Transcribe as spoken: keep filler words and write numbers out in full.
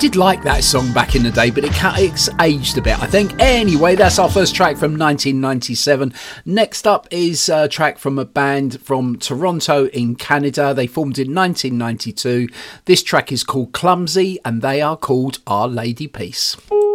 did like that song back in the day, but it it's aged a bit, I think. Anyway, that's our first track from nineteen ninety-seven. Next up is a track from a band from Toronto in Canada. They formed in nineteen ninety-two. This track is called Clumsy, and they are called Our Lady Peace.